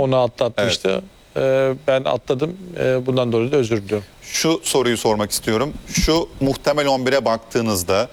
Onu atlatmıştı. Ben atladım. Bundan dolayı da özür diliyorum. Şu soruyu sormak istiyorum. Şu muhtemel 11'e baktığınızda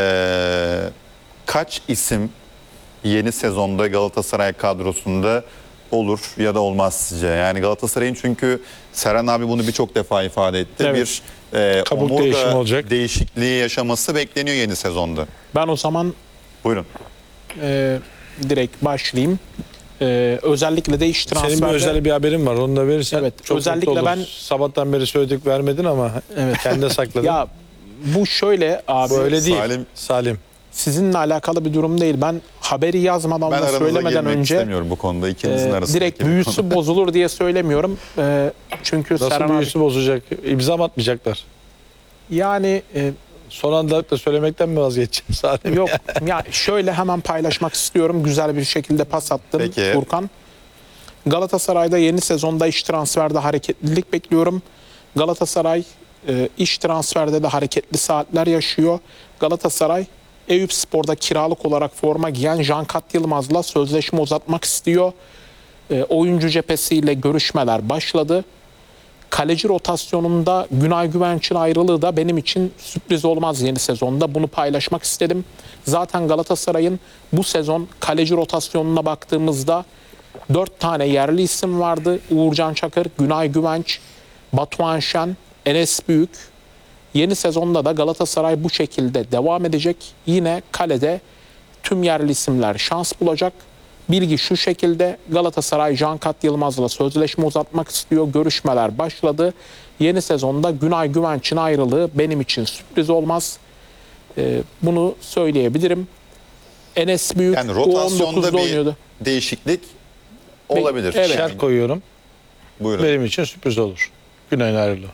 kaç isim yeni sezonda Galatasaray kadrosunda olur ya da olmaz sizce? Yani Galatasaray'ın, çünkü Serhan abi bunu birçok defa ifade etti. Evet. Bir Kabuk değişimi olacak. değişikliği yaşaması bekleniyor yeni sezonda. Ben o zaman Buyurun. direkt başlayayım. Özellikle de iş transferde... Senin bir özel bir haberin var. Onu da verirsen Evet, çok özellikle mutlu ben... oluruz. Sabahtan beri söyledik, vermedin ama kendine sakladın. Ya bu şöyle abi. Böyle değil. Salim. Sizinle alakalı bir durum değil. Ben haberi yazmadan Ben da aranıza söylemeden girmek önce istemiyorum bu konuda. İkinizin arasında. direkt büyüsü bozulur diye söylemiyorum. Çünkü Nasıl Serhan büyüsü abi, bozacak? İmza mı atmayacaklar? yani Son anda da söylemekten mi vazgeçeceğim Salim? yok ya şöyle hemen paylaşmak istiyorum. Güzel bir şekilde pas attım Peki. Furkan. Galatasaray'da yeni sezonda iş transferde hareketlilik bekliyorum. Galatasaray iş transferde de hareketli saatler yaşıyor. Galatasaray Eyüpspor'da kiralık olarak forma giyen Cankat Yılmaz'la sözleşme uzatmak istiyor. Oyuncu cephesiyle görüşmeler başladı. Kaleci rotasyonunda Günay Güvenç'in ayrılığı da benim için sürpriz olmaz yeni sezonda. Bunu paylaşmak istedim. Zaten Galatasaray'ın bu sezon kaleci rotasyonuna baktığımızda 4 tane yerli isim vardı. Uğurcan Çakır, Günay Güvenç, Batuhan Şen, Enes Büyük. Yeni sezonda da Galatasaray bu şekilde devam edecek. Yine kalede tüm yerli isimler şans bulacak. Bilgi şu şekilde: Galatasaray Cankat Yılmaz'la sözleşme uzatmak istiyor. Görüşmeler başladı. Yeni sezonda Günay Güvenç'in ayrılığı benim için sürpriz olmaz. Bunu söyleyebilirim. Enes Büyük Yani rotasyonda U19'da bir oynuyordu. değişiklik olabilir. Evet. Şart koyuyorum. Buyurun. Benim için sürpriz olur. Günay'ın ayrılığı.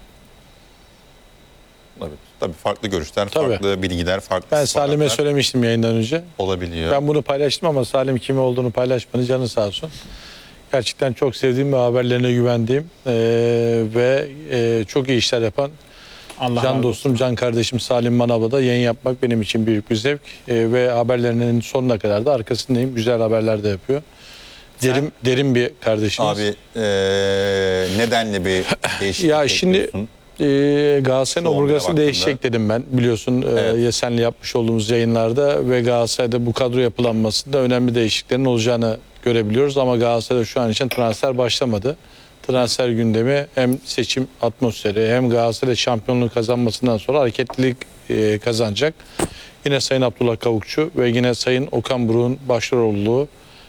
Tabii farklı görüşler, Tabii. farklı bilgiler, farklı Ben istihbaratlar Salim'e söylemiştim yayından önce. olabiliyor. Ben bunu paylaştım ama Salim kimi olduğunu paylaşmanın canı sağ olsun. Gerçekten çok sevdiğim ve haberlerine güvendiğim ve çok iyi işler yapan Allah can razı dostum, can kardeşim Salim Manav'la da yayın yapmak benim için büyük bir zevk. Ve haberlerinin sonuna kadar da arkasındayım. Güzel haberler de yapıyor. Derin bir kardeşimiz. Abi nedenli bir değişiklik Ya şimdi bekliyorsun? Galatasaray'ın Şu 11'e omurgası baktığında. değişecek dedim ben. Biliyorsun Evet. Yesen'le yapmış olduğumuz yayınlarda ve Galatasaray'da bu kadro yapılanmasında önemli değişikliklerin olacağını görebiliyoruz. Ama Galatasaray'da şu an için transfer başlamadı. Transfer gündemi hem seçim atmosferi hem Galatasaray şampiyonluğu kazanmasından sonra hareketlilik kazanacak. Yine Sayın Abdullah Kavukçu ve yine Sayın Okan Buruk'un başrol olduğu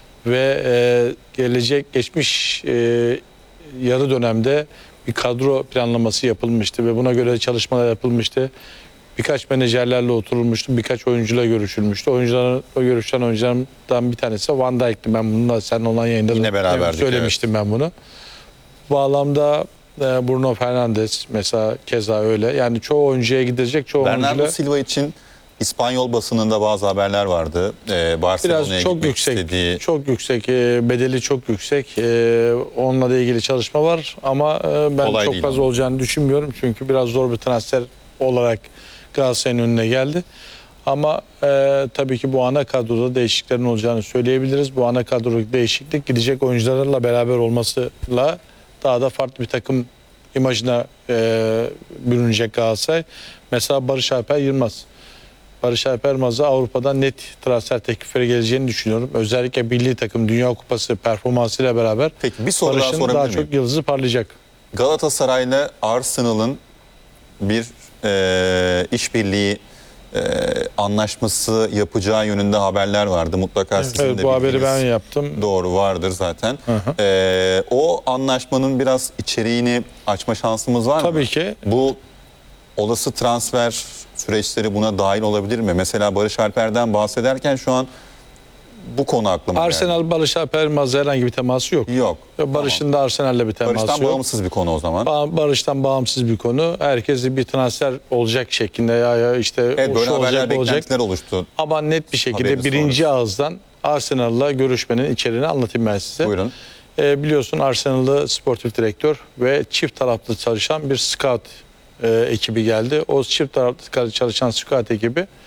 ve geçmiş yarı dönemde bir kadro planlaması yapılmıştı ve buna göre çalışmalar yapılmıştı. Birkaç menajerlerle oturulmuştu, birkaç oyuncuyla görüşülmüştü. O görüşen oyunculardan bir tanesi Van Dijk'ti. Ben bununla seninle olan yayında Yine beraberdik, söylemiştim ben bunu. Bu bağlamda Bruno Fernandes mesela keza öyle. Yani çoğu oyuncuya gidecek, çoğu Bernardo oyuncuyla Silva için İspanyol basınında bazı haberler vardı. Barcelona'ya biraz çok gitmek yüksek, istediği. çok yüksek, bedeli çok yüksek. Onunla da ilgili çalışma var ama ben Kolay çok değil fazla ama. olacağını düşünmüyorum. Çünkü biraz zor bir transfer olarak Galatasaray'ın önüne geldi. Ama tabii ki bu ana kadroda değişikliklerin olacağını söyleyebiliriz. Bu ana kadrodaki değişiklik gidecek oyuncularla beraber olmasıyla daha da farklı bir takım imajına bürünecek Galatasaray. Mesela Barış Alper Yılmaz. Barış Alper Yılmaz'a Avrupa'dan net transfer teklifleri geleceğini düşünüyorum. Özellikle milli takım Dünya Kupası performansıyla beraber Peki bir soru daha Barış'ın sorabilir daha miyim? çok yıldızı parlayacak. Galatasaray'la Arsenal'ın bir işbirliği anlaşması yapacağı yönünde haberler vardı. Mutlaka sizin Evet, de bu haberi bilginiz ben yaptım. doğru vardır zaten. O anlaşmanın biraz içeriğini açma şansımız var mı? Tabii ki. Bu olası transfer süreçleri buna dahil olabilir mi? Mesela Barış Alper'den bahsederken şu an bu konu aklıma geldi. Arsenal Barış Alper Yılmaz'la herhangi bir teması yok. Yok. Barış'ın da Arsenal'le bir teması Barış'tan yok. bağımsız bir konu o zaman. Barış'tan bağımsız bir konu. Herkes bir transfer olacak şeklinde ya işte Evet, o böyle şu haberler, olacak olacak. beklentiler oluştu. Ama net bir şekilde Haberi birinci sonrası. ağızdan Arsenal'la görüşmenin içeriğini anlatayım ben size. Buyurun. Biliyorsun Arsenal'lı sportif direktör ve çift taraflı çalışan bir scout ekibi geldi. O çift taraflı çalışan scout ekibi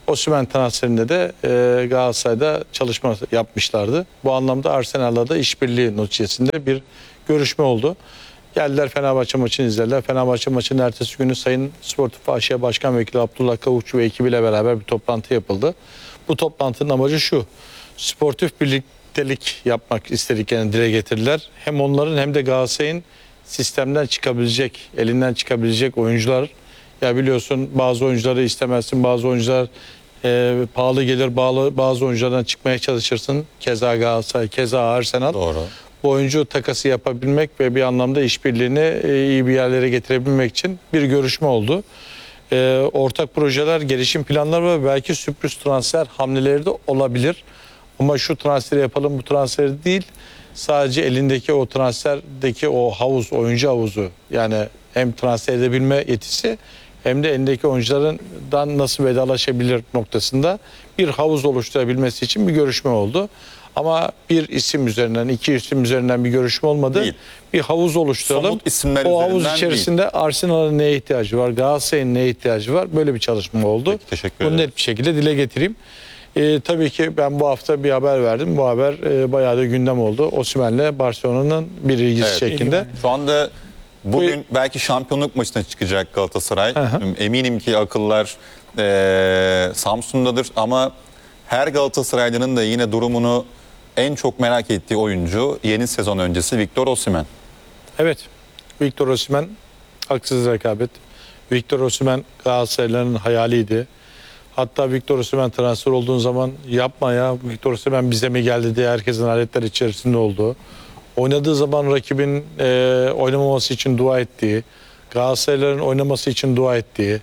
Osimhen transferinde de Galatasaray'da çalışma yapmışlardı. Bu anlamda Arsenal'la da işbirliği neticesinde bir görüşme oldu. Geldiler, Fenerbahçe maçını izlediler. Fenerbahçe maçının ertesi günü Sayın Sportif AŞ Başkan Vekili Abdullah Kavukçu ve ekibiyle beraber bir toplantı yapıldı. Bu toplantının amacı şu: sportif birliktelik yapmak istediklerini dile getirdiler. Hem onların hem de Galatasaray'ın sistemden çıkabilecek, elinden çıkabilecek oyuncular. Ya biliyorsun, bazı oyuncuları istemezsin, bazı oyuncular pahalı gelir, bazı oyunculardan çıkmaya çalışırsın. Keza Galatasaray, keza Arsenal. Doğru. Bu oyuncu takası yapabilmek ve bir anlamda işbirliğini iyi bir yerlere getirebilmek için bir görüşme oldu. Ortak projeler, gelişim planları ve belki sürpriz transfer hamleleri de olabilir. Ama şu transferi yapalım, bu transferi değil, sadece elindeki o transferdeki o havuz, oyuncu havuzu, yani hem transfer edebilme yetisi hem de elindeki oyunculardan nasıl vedalaşabilir noktasında bir havuz oluşturabilmesi için bir görüşme oldu. Ama bir isim üzerinden, iki isim üzerinden bir görüşme olmadı. Değil. Bir havuz oluşturalım. Somut isimler o havuz üzerinden içerisinde Arsenal'ın neye ihtiyacı var, Galatasaray'ın neye ihtiyacı var, böyle bir çalışma oldu. Peki, teşekkür Bunu ederim. net bir şekilde dile getireyim. Tabii ki ben bu hafta bir haber verdim. Bu haber bayağı da gündem oldu. Osimhen'le Barcelona'nın bir ilgisi Evet. şeklinde. Şu anda bugün belki şampiyonluk maçına çıkacak Galatasaray. Aha. Eminim ki akıllar Samsun'dadır ama her Galatasaraylı'nın da yine durumunu en çok merak ettiği oyuncu yeni sezon öncesi Victor Osimhen. Evet. Victor Osimhen haksız rekabet. Victor Osimhen Galatasaraylıların hayaliydi. Hatta Victor Osimhen transfer olduğun zaman yapma ya, Victor Osimhen bize mi geldi diye herkesin hayretler içerisinde olduğu. Oynadığı zaman rakibin oynamaması için dua ettiği, Galatasaraylıların oynaması için dua ettiği,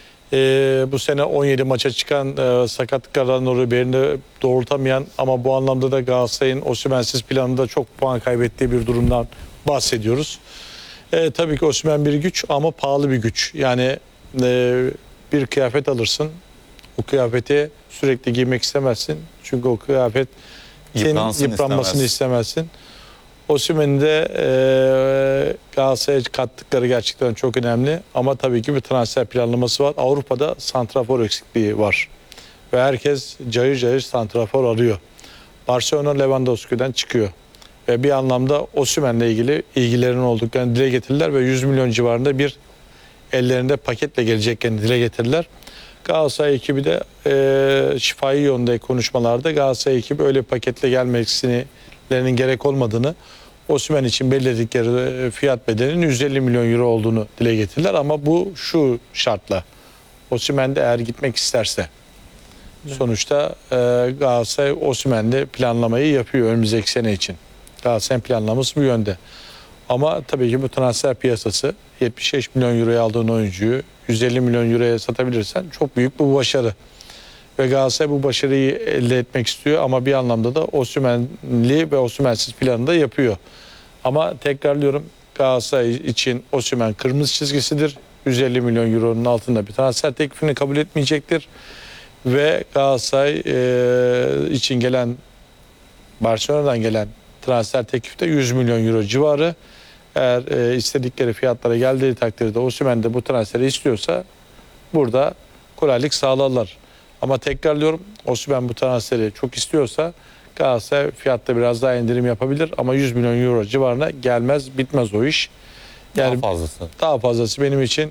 bu sene 17 maça çıkan sakatlıklardan dolayı birini doğrultamayan ama bu anlamda da Galatasaray'ın Osimhen'siz planında çok puan kaybettiği bir durumdan bahsediyoruz. Tabii ki Osimhen bir güç ama pahalı bir güç. Yani bir kıyafet alırsın, o kıyafeti sürekli giymek istemezsin. Çünkü o kıyafet senin yıpranmasını istemezsin. Osimhen'in de Galatasaray'a kattıkları gerçekten çok önemli. Ama tabii ki bir transfer planlaması var. Avrupa'da santrafor eksikliği var. Ve herkes cayır cayır santrafor arıyor. Barcelona Lewandowski'den çıkıyor. Ve bir anlamda Osimhen'le ilgili ilgilerinin olduklarını dile getirdiler ve 100 milyon civarında bir ellerinde paketle geleceklerini dile getirdiler. Galatasaray ekibi de şifai yolunda konuşmalarda Galatasaray ekibi öyle paketle gelmesinin gerek olmadığını, Osimhen için belirledikleri fiyat bedelinin 150 milyon euro olduğunu dile getirdiler. Ama bu şu şartla: Osimhen de eğer gitmek isterse. Sonuçta Galatasaray Osimhen'de planlamayı yapıyor önümüzdeki sene için. Galatasaray'ın planlaması bu yönde. Ama tabii ki bu transfer piyasası, 75 milyon euroya aldığın oyuncuyu 150 milyon euroya satabilirsen çok büyük bir başarı. Ve Galatasaray bu başarıyı elde etmek istiyor ama bir anlamda da Osimhen'li ve Osimhen'siz planını da yapıyor. Ama tekrarlıyorum, Galatasaray için Osimhen kırmızı çizgisidir. 150 milyon euronun altında bir transfer teklifini kabul etmeyecektir. Ve Galatasaray için gelen, Barcelona'dan gelen transfer teklifi de 100 milyon euro civarı. Eğer istedikleri fiyatlara geldiği takdirde Osimhen de bu transferi istiyorsa burada kolaylık sağlarlar. Ama tekrarlıyorum, Osimhen bu transferi çok istiyorsa Galatasaray fiyatta biraz daha indirim yapabilir ama 100 milyon euro civarına gelmez, bitmez o iş. Yani Daha fazlası. daha fazlası benim için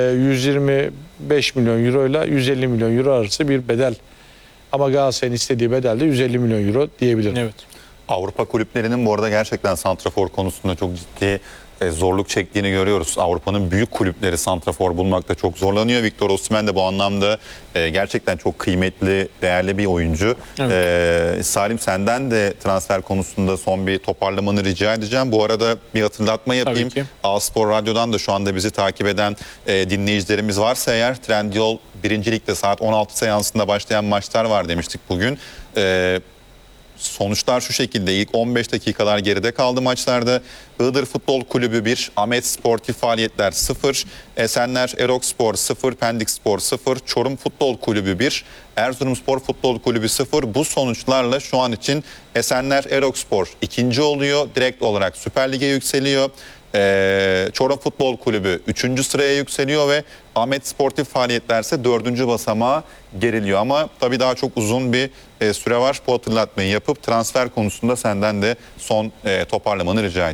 125 milyon euro ile 150 milyon euro arası bir bedel. Ama Galatasaray'ın istediği bedel de 150 milyon euro diyebilirim. Evet. Avrupa kulüplerinin bu arada gerçekten santrafor konusunda çok ciddi zorluk çektiğini görüyoruz. Avrupa'nın büyük kulüpleri santrafor bulmakta çok zorlanıyor. Victor Osimhen de bu anlamda gerçekten çok kıymetli, değerli bir oyuncu. Evet. Salim, senden de transfer konusunda son bir toparlamanı rica edeceğim. Bu arada bir hatırlatma yapayım. Tabii ki. A-Spor Radyo'dan da şu anda bizi takip eden dinleyicilerimiz varsa eğer, Trendyol 1. Lig'de saat 16 seansında başlayan maçlar var demiştik bugün. Sonuçlar şu şekilde: ilk 15 dakikalar geride kaldı maçlarda. Iğdır Futbol Kulübü 1, Ahmet Sportif Faaliyetler 0, Esenler Erokspor 0, Pendikspor 0, Çorum Futbol Kulübü 1, Erzurumspor Futbol Kulübü 0. Bu sonuçlarla şu an için Esenler Erokspor ikinci oluyor. Direkt olarak Süper Lig'e yükseliyor. Çorum Futbol Kulübü 3. sıraya yükseliyor ve Ahmet Sportif Faaliyetler ise 4. basamağa geriliyor. Ama tabii daha çok uzun bir süre var. Bu hatırlatmayı yapıp transfer konusunda senden de son toparlamanı rica ediyorum.